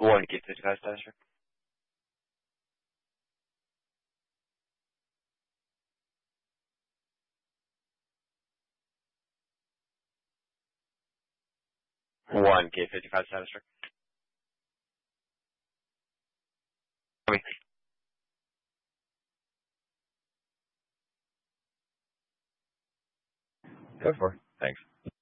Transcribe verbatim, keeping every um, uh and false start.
One K fifty-five Stature. One K fifty-five Stature. Go for it. Thanks.